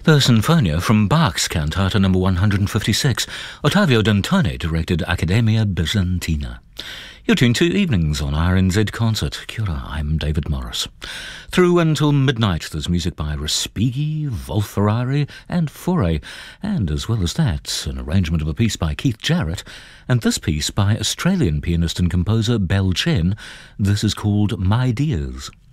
The Sinfonia from Bach's Cantata No. 156. Ottavio Dantone directed Accademia Bizantina. You're tuned to Evenings on RNZ Concert. Kia ora, I'm David Morris. Through until midnight, there's music by Respighi, Volferrari and Fauré, and as well as that, an arrangement of a piece by Keith Jarrett, and this piece by Australian pianist and composer Bel Chen. This is called My Dears.